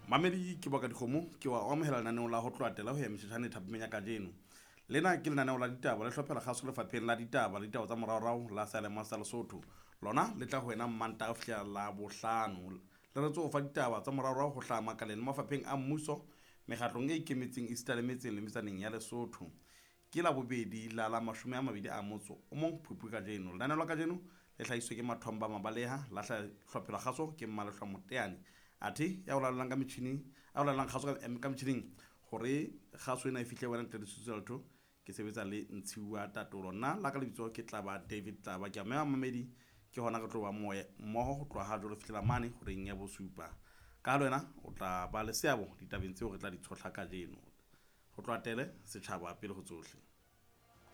Mamedi ke boka dikgomo ke wa amohela lenaneo la ho tloatela ho ya mesesane thapimeng ya kajeno. Lena ke lenaneo la ditaba le hlophela kgaso lefapheng la ditaba tsa moraorao la Sealemoa sa Lesotho. Lona le tla ho wena Mantaha ho fihlela Labohlano. Le re tso fa ditaba tsa moraorao ho hlaha makaleng le mafapheng a mmuso, mekgatlong e ikemetseng esita le metseng le metsaneng ya Lesotho. Ke la bobedi la 21 o mong Phupu kajeno. Lenaneo la kajeno le hlahiswe ke Mathomba Mabaleha, la hlophelwa kgaso ke Mmalehwa Moteane. Athe ya o lalang ka metjhini a o lalang kgaso ka metjhining hore kgaso ena e fihle wena ntle le setso ke sebetsa le Ntshiuwa Tatolo. Nna la ka lebitso ke Tlaba David Tlaba, ke a mema Mamedi ke hona re tlo ba mmoho ho tloha ha jwale fihlela mane horeng ya bosupa ka le wena o tla ba le seabo ditabeng tseo re tla di tshotla kajeno. Ho tloatele setjhaba pele ho tsohle.